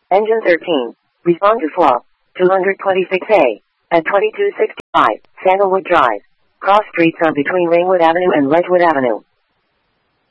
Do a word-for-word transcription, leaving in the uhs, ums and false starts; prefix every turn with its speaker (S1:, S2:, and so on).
S1: Engine thirteen. Respond to flaw. two twenty-six A. At twenty-two sixty-five, Sandalwood Drive. Cross streets are between Ringwood Avenue and Ledgewood Avenue.